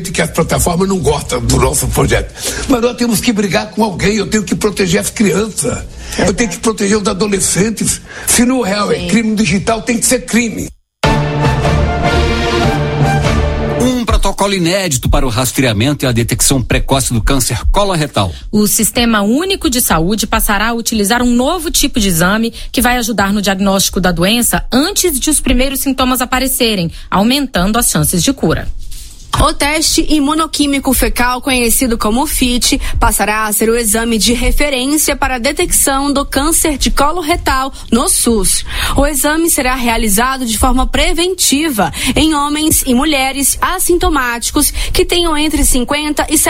que as plataformas não gostam do nosso projeto. Mas nós temos que brigar com alguém, eu tenho que proteger as crianças, eu tenho que proteger os adolescentes. Se no real é crime digital, tem que ser crime. Um protocolo inédito para o rastreamento e a detecção precoce do câncer coloretal. O Sistema Único de Saúde passará a utilizar um novo tipo de exame que vai ajudar no diagnóstico da doença antes de os primeiros sintomas aparecerem, aumentando as chances de cura. O teste imunoquímico fecal, conhecido como FIT, passará a ser o exame de referência para a detecção do câncer de colo retal no SUS. O exame será realizado de forma preventiva em homens e mulheres assintomáticos que tenham entre 50 e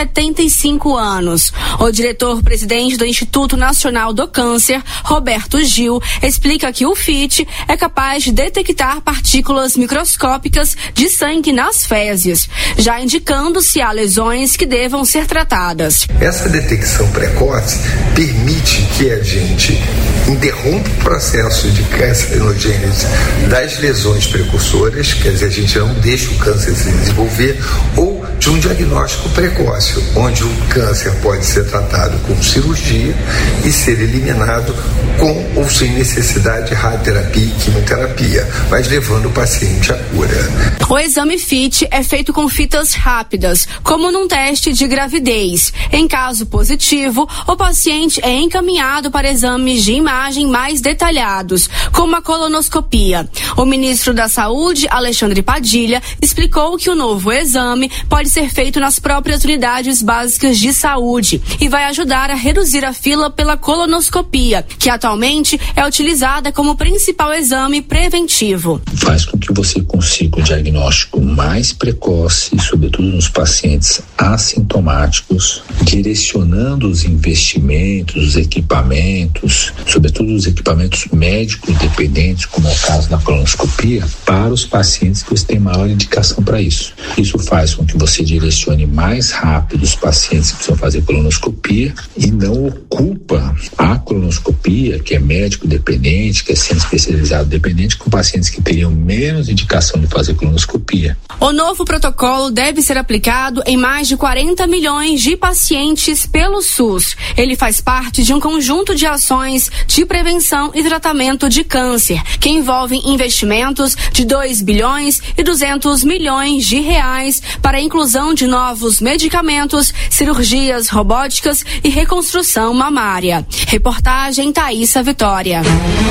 75 anos. O diretor-presidente do Instituto Nacional do Câncer, Roberto Gil, explica que o FIT é capaz de detectar partículas microscópicas de sangue nas fezes, já indicando se há lesões que devam ser tratadas. Essa detecção precoce permite que a gente interrompa o processo de cancerogênese das lesões precursoras, quer dizer, a gente não deixa o câncer se desenvolver, ou de um diagnóstico precoce, onde o câncer pode ser tratado com cirurgia e ser eliminado com ou sem necessidade de radioterapia e quimioterapia, mas levando o paciente à cura. O exame FIT é feito com fitas rápidas, como num teste de gravidez. Em caso positivo, o paciente é encaminhado para exames de imagem mais detalhados, como a colonoscopia. O ministro da Saúde, Alexandre Padilha, explicou que o novo exame pode ser feito nas próprias unidades básicas de saúde e vai ajudar a reduzir a fila pela colonoscopia, que atualmente é utilizada como principal exame preventivo. Faz com que você consiga o diagnóstico mais precoce, sobretudo nos pacientes assintomáticos, direcionando os investimentos, os equipamentos, sobretudo os equipamentos médicos dependentes, como é o caso da colonoscopia, para os pacientes que você tem maior indicação para isso. Isso faz com que você direcione mais rápido os pacientes que precisam fazer colonoscopia e não ocupa a colonoscopia, que é médico dependente, que é centro especializado dependente, com pacientes que teriam menos indicação de fazer colonoscopia. O novo protocolo deve ser aplicado em mais de 40 milhões de pacientes pelo SUS. Ele faz parte de um conjunto de ações de prevenção e tratamento de câncer, que envolvem investimentos de 2 bilhões e 200 milhões de reais para a inclusão de novos medicamentos, cirurgias robóticas e reconstrução mamária. Reportagem Thaísa Vitória.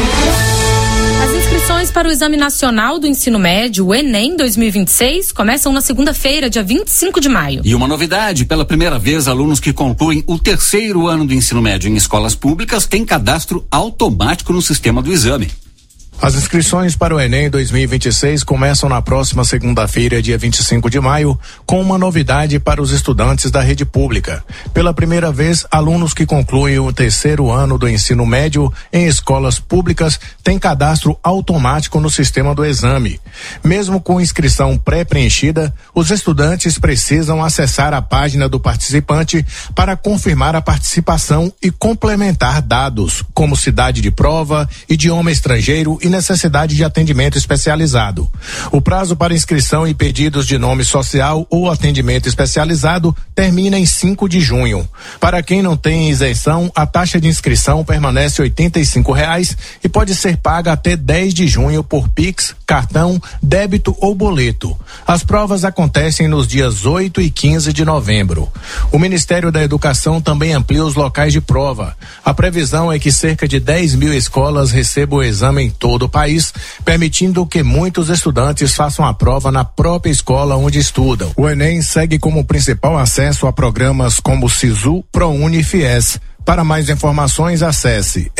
As inscrições para o Exame Nacional do Ensino Médio, o Enem 2026, começam na segunda-feira, dia 25 de maio. E uma novidade, pela primeira vez, alunos que concluem o terceiro ano do ensino médio em escolas públicas têm cadastro automático no sistema do exame. As inscrições para o Enem 2026 começam na próxima segunda-feira, dia 25 de maio, com uma novidade para os estudantes da rede pública. Pela primeira vez, alunos que concluem o terceiro ano do ensino médio em escolas públicas têm cadastro automático no sistema do exame. Mesmo com inscrição pré-preenchida, os estudantes precisam acessar a página do participante para confirmar a participação e complementar dados, como cidade de prova, idioma estrangeiro e necessidade de atendimento especializado. O prazo para inscrição e pedidos de nome social ou atendimento especializado termina em 5 de junho. Para quem não tem isenção, a taxa de inscrição permanece R$85 e pode ser paga até 10 de junho por Pix, cartão, débito ou boleto. As provas acontecem nos dias 8 e 15 de novembro. O Ministério da Educação também amplia os locais de prova. A previsão é que cerca de 10 mil escolas recebam o exame em todo o país, permitindo que muitos estudantes façam a prova na própria escola onde estudam. O Enem segue como principal acesso a programas como SISU, ProUni e FIES. Para mais informações, acesse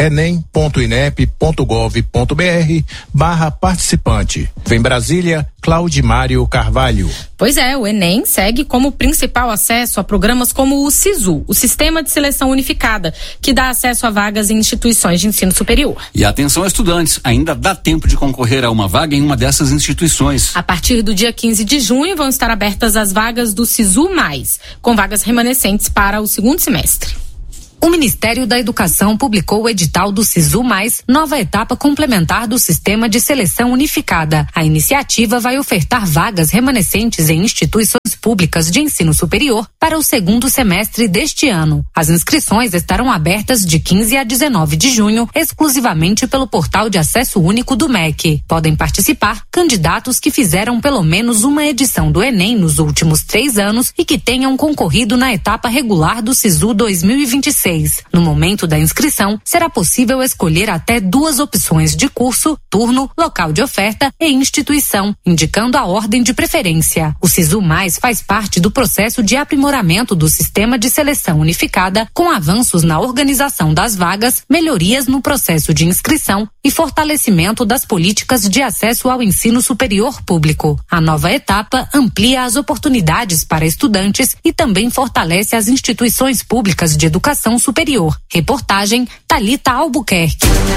enem.inep.gov.br/participante. Em Brasília, Claudimário Carvalho. Pois é, o Enem segue como principal acesso a programas como o SISU, o Sistema de Seleção Unificada, que dá acesso a vagas em instituições de ensino superior. E atenção, estudantes, ainda dá tempo de concorrer a uma vaga em uma dessas instituições. A partir do dia 15 de junho vão estar abertas as vagas do SISU+, com vagas remanescentes para o segundo semestre. O Ministério da Educação publicou o edital do SISU+, nova etapa complementar do Sistema de Seleção Unificada. A iniciativa vai ofertar vagas remanescentes em instituições públicas de ensino superior para o segundo semestre deste ano. As inscrições estarão abertas de 15 a 19 de junho, exclusivamente pelo portal de acesso único do MEC. Podem participar candidatos que fizeram pelo menos uma edição do Enem nos últimos 3 anos e que tenham concorrido na etapa regular do SISU 2026. No momento da inscrição, será possível escolher até 2 opções de curso, turno, local de oferta e instituição, indicando a ordem de preferência. O SISU+ faz parte do processo de aprimoramento do Sistema de Seleção Unificada, com avanços na organização das vagas, melhorias no processo de inscrição e fortalecimento das políticas de acesso ao ensino superior público. A nova etapa amplia as oportunidades para estudantes e também fortalece as instituições públicas de educação superior. Reportagem Thalita Albuquerque.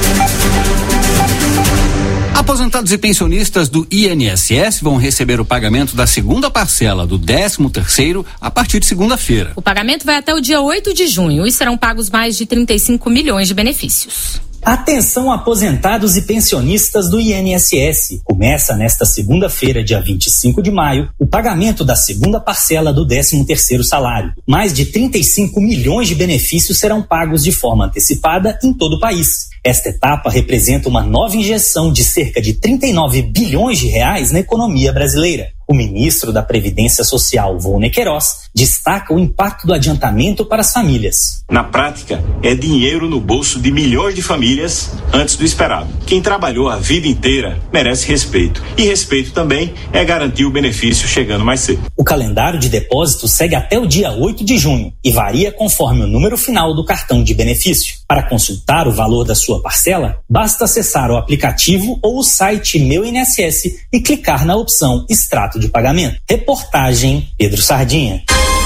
Aposentados e pensionistas do INSS vão receber o pagamento da segunda parcela do 13º a partir de segunda-feira. O pagamento vai até o dia 8 de junho e serão pagos mais de 35 milhões de benefícios. Atenção aposentados e pensionistas do INSS. Começa nesta segunda-feira, dia 25 de maio, o pagamento da segunda parcela do 13º salário. Mais de 35 milhões de benefícios serão pagos de forma antecipada em todo o país. Esta etapa representa uma nova injeção de cerca de 39 bilhões de reais na economia brasileira. O ministro da Previdência Social, Volney Queiroz, destaca o impacto do adiantamento para as famílias. Na prática, é dinheiro no bolso de milhões de famílias antes do esperado. Quem trabalhou a vida inteira merece respeito. E respeito também é garantir o benefício chegando mais cedo. O calendário de depósito segue até o dia 8 de junho e varia conforme o número final do cartão de benefício. Para consultar o valor da sua parcela, basta acessar o aplicativo ou o site Meu INSS e clicar na opção Extrato de pagamento. Reportagem Pedro Sardinha.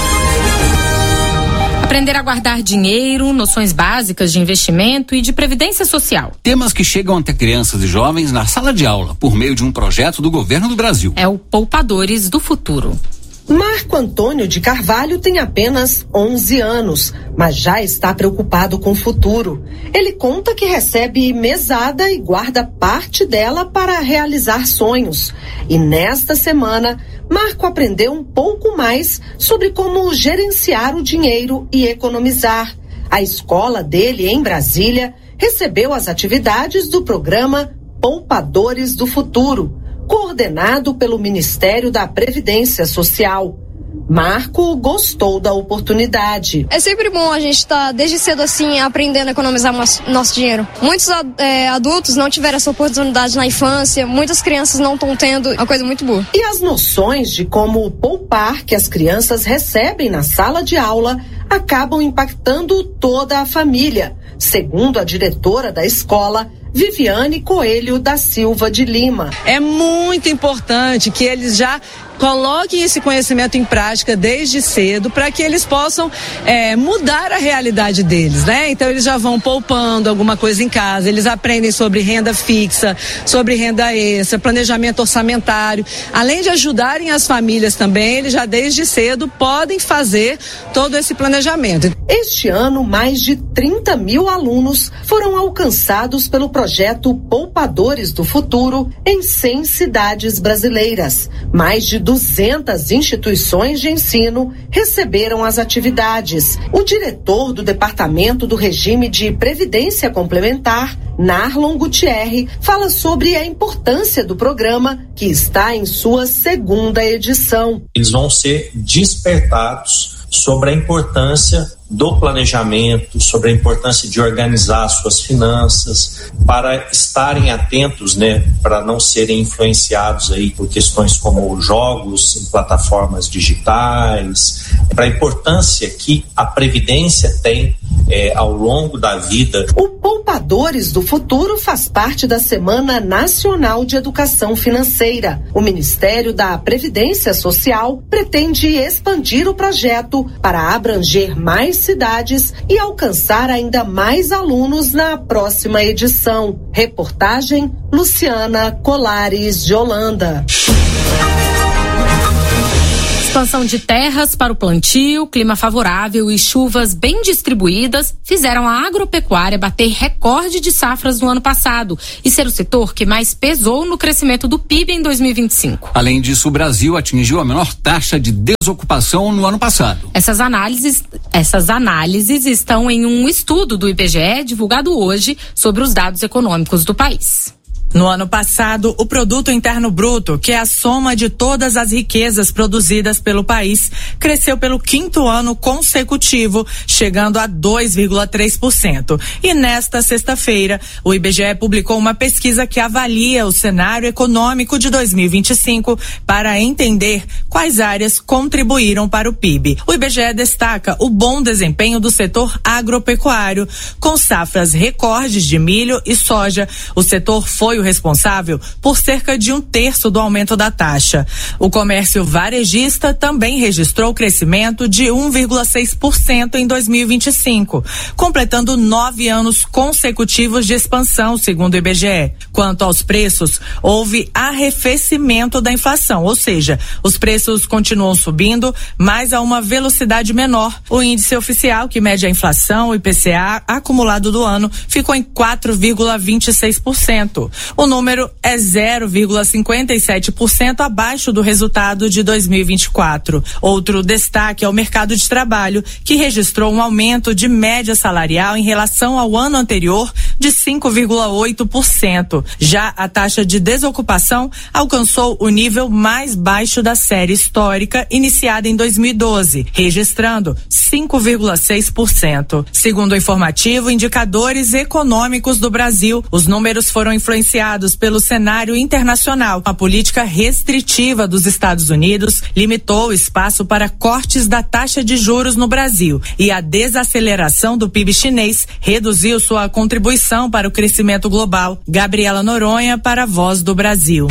Aprender a guardar dinheiro, noções básicas de investimento e de previdência social. Temas que chegam até crianças e jovens na sala de aula por meio de um projeto do governo do Brasil. É o Poupadores do Futuro. Marco Antônio de Carvalho tem apenas 11 anos, mas já está preocupado com o futuro. Ele conta que recebe mesada e guarda parte dela para realizar sonhos. E nesta semana, Marco aprendeu um pouco mais sobre como gerenciar o dinheiro e economizar. A escola dele, em Brasília, recebeu as atividades do programa Poupadores do Futuro, coordenado pelo Ministério da Previdência Social. Marco gostou da oportunidade. É sempre bom a gente estar desde cedo assim aprendendo a economizar nosso dinheiro. Muitos adultos não tiveram essa oportunidade na infância, muitas crianças não estão tendo, uma coisa muito boa. E as noções de como poupar que as crianças recebem na sala de aula acabam impactando toda a família, segundo a diretora da escola, Viviane Coelho da Silva de Lima. É muito importante que eles já coloquem esse conhecimento em prática desde cedo para que eles possam mudar a realidade deles, né? Então eles já vão poupando alguma coisa em casa, eles aprendem sobre renda fixa, sobre renda extra, planejamento orçamentário. Além de ajudarem as famílias também, eles já desde cedo podem fazer todo esse planejamento. Este ano, mais de 30 mil alunos foram alcançados pelo projeto Poupadores do Futuro em 100 cidades brasileiras. Mais de 200 instituições de ensino receberam as atividades. O diretor do Departamento do Regime de Previdência Complementar, Narlon Gutierre, fala sobre a importância do programa, que está em sua segunda edição. Eles vão ser despertados sobre a importância do planejamento, sobre a importância de organizar suas finanças, para estarem atentos, né, para não serem influenciados aí por questões como jogos em plataformas digitais, para a importância que a previdência tem ao longo da vida. O Poupadores do Futuro faz parte da Semana Nacional de Educação Financeira. O Ministério da Previdência Social pretende expandir o projeto para abranger mais cidades e alcançar ainda mais alunos na próxima edição. Reportagem Luciana Colares de Holanda. Expansão de terras para o plantio, clima favorável e chuvas bem distribuídas fizeram a agropecuária bater recorde de safras no ano passado e ser o setor que mais pesou no crescimento do PIB em 2025. Além disso, o Brasil atingiu a menor taxa de desocupação no ano passado. Essas análises estão em um estudo do IBGE divulgado hoje sobre os dados econômicos do país. No ano passado, o Produto Interno Bruto, que é a soma de todas as riquezas produzidas pelo país, cresceu pelo 5º ano consecutivo, chegando a 2,3%. E nesta sexta-feira, o IBGE publicou uma pesquisa que avalia o cenário econômico de 2025 para entender quais áreas contribuíram para o PIB. O IBGE destaca o bom desempenho do setor agropecuário, com safras recordes de milho e soja. O setor foi o responsável por cerca de 1/3 do aumento da taxa. O comércio varejista também registrou crescimento de 1,6% em 2025, completando 9 anos consecutivos de expansão, segundo o IBGE. Quanto aos preços, houve arrefecimento da inflação, ou seja, os preços continuam subindo, mas a uma velocidade menor. O índice oficial, que mede a inflação, o IPCA, acumulado do ano, ficou em 4,26%. O número é 0,57% abaixo do resultado de 2024. Outro destaque é o mercado de trabalho, que registrou um aumento de média salarial em relação ao ano anterior de 5,8%. Já a taxa de desocupação alcançou o nível mais baixo da série histórica, iniciada em 2012, registrando 5,6%. Segundo o informativo Indicadores Econômicos do Brasil, os números foram influenciados pelo cenário internacional. A política restritiva dos Estados Unidos limitou o espaço para cortes da taxa de juros no Brasil, e a desaceleração do PIB chinês reduziu sua contribuição para o crescimento global. Gabriela Noronha, para a Voz do Brasil.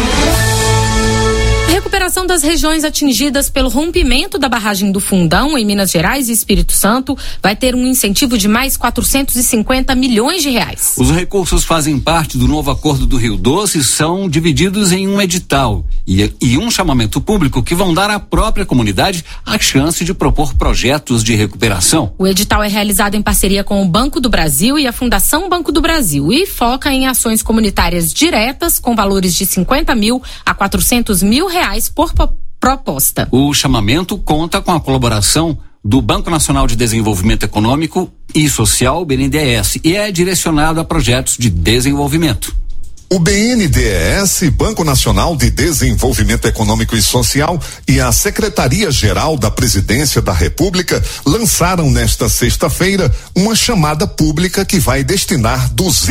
A recuperação das regiões atingidas pelo rompimento da barragem do Fundão, em Minas Gerais e Espírito Santo, vai ter um incentivo de mais 450 milhões de reais. Os recursos fazem parte do novo acordo do Rio Doce e são divididos em um edital e um chamamento público que vão dar à própria comunidade a chance de propor projetos de recuperação. O edital é realizado em parceria com o Banco do Brasil e a Fundação Banco do Brasil e foca em ações comunitárias diretas com valores de 50 mil a 400 mil reais por proposta. O chamamento conta com a colaboração do Banco Nacional de Desenvolvimento Econômico e Social, BNDES, e é direcionado a projetos de desenvolvimento. O BNDES, Banco Nacional de Desenvolvimento Econômico e Social, e a Secretaria-Geral da Presidência da República lançaram nesta sexta-feira uma chamada pública que vai destinar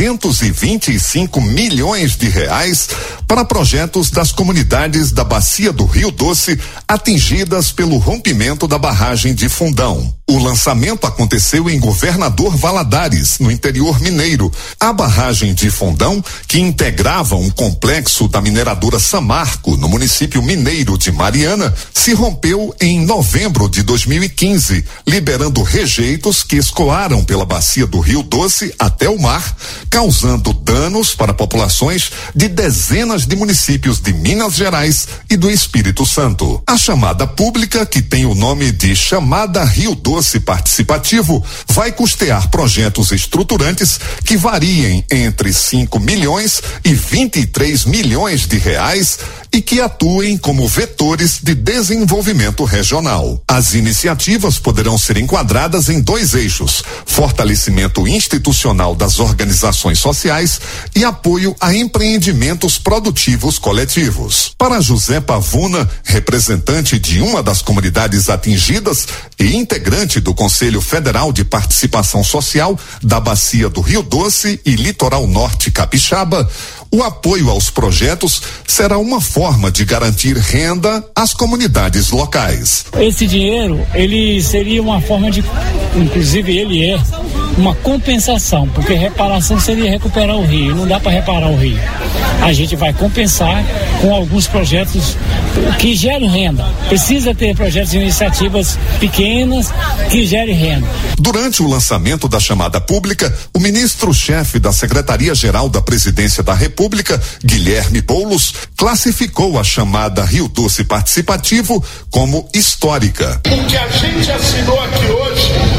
225 milhões de reais para projetos das comunidades da Bacia do Rio Doce atingidas pelo rompimento da barragem de Fundão. O lançamento aconteceu em Governador Valadares, no interior mineiro. A barragem de Fundão, que integrava um complexo da mineradora Samarco, no município mineiro de Mariana, se rompeu em novembro de 2015, liberando rejeitos que escoaram pela bacia do Rio Doce até o mar, causando danos para populações de dezenas de municípios de Minas Gerais e do Espírito Santo. A chamada pública, que tem o nome de Chamada Rio Doce Participativo, vai custear projetos estruturantes que variem entre 5 milhões e 23 milhões de reais e que atuem como vetores de desenvolvimento regional. As iniciativas poderão ser enquadradas em 2 eixos: fortalecimento institucional das organizações sociais e apoio a empreendimentos produtivos coletivos. Para José Pavuna, representante de uma das comunidades atingidas e integrante do Conselho Federal de Participação Social da Bacia do Rio Doce e Litoral Norte Capixaba, o apoio aos projetos será uma forma de garantir renda às comunidades locais. Esse dinheiro, ele seria uma forma de, inclusive ele é, uma compensação, porque reparação seria recuperar o rio, não dá para reparar o rio. A gente vai compensar com alguns projetos que gerem renda. Precisa ter projetos e iniciativas pequenas que gerem renda. Durante o lançamento da chamada pública, o ministro-chefe da Secretaria-Geral da Presidência da República, Guilherme Boulos, classificou a chamada Rio Doce Participativo como histórica. O que a gente assinou aqui hoje